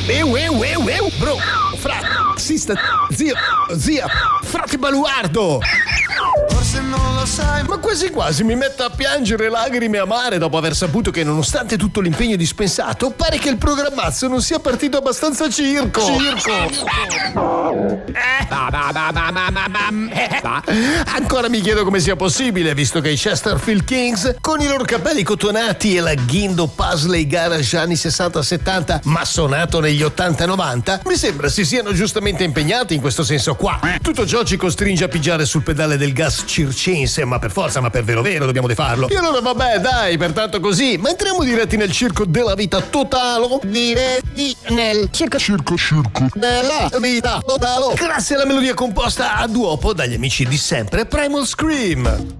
Bro, sista, zia, frate baluardo. Forse non lo sai, Ma quasi quasi mi metto a piangere lacrime amare dopo aver saputo che nonostante tutto l'impegno dispensato pare che il programmazzo non sia partito abbastanza circo. Ancora mi chiedo come sia possibile, visto che i Chesterfield Kings, con i loro capelli cotonati e la Guindo Paisley Garage anni 60-70, ma suonato negli 80-90, mi sembra si siano giustamente impegnati in questo senso qua. Tutto ciò ci costringe a pigiare sul pedale del gas circense, ma per forza, ma per vero dobbiamo farlo. E allora vabbè, dai, pertanto così, ma entriamo diretti nel circo della vita totale. Diretti nel circo della vita totale. Grazie alla melodia composta a duopo dagli amici di sempre Primal Scream.